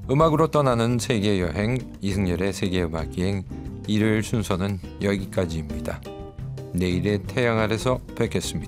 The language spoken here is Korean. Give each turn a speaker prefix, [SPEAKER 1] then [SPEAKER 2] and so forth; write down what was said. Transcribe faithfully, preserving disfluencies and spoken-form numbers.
[SPEAKER 1] 음악으로 떠나는 세계여행 이승열의 세계음악여행 일요일 순서는 여기까지입니다. 내일의 태양 아래서 뵙겠습니다.